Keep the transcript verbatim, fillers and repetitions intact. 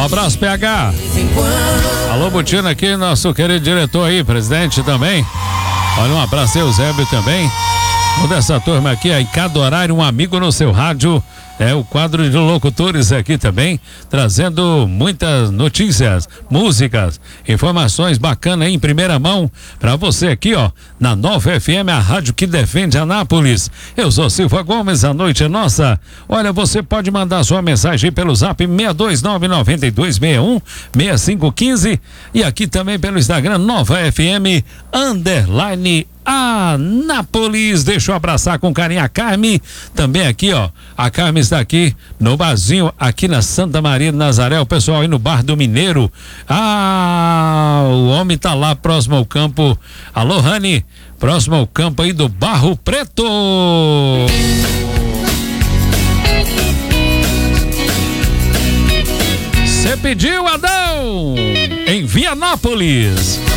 Um abraço, P H. Alô, Butina aqui, nosso querido diretor aí, presidente também. Olha, um abraço aí, o Zébio também. Toda essa turma aqui, em cada horário, um amigo no seu rádio. É o quadro de locutores aqui também, trazendo muitas notícias, músicas, informações bacanas em primeira mão para você aqui, ó, na Nova F M, a rádio que defende Anápolis. Eu sou Silva Gomes, a noite é nossa. Olha, você pode mandar sua mensagem pelo zap seis dois nove nove dois seis um seis cinco um cinco e aqui também pelo Instagram Nova F M underline Anápolis. Deixa eu abraçar com carinho a Carme, também aqui, ó, a Carme está aqui no barzinho, aqui na Santa Maria de Nazaré, o pessoal aí no Bar do Mineiro. Ah, o homem tá lá próximo ao campo. Alô, Rani, próximo ao campo aí do Barro Preto. Você pediu, Adão, em Vianópolis.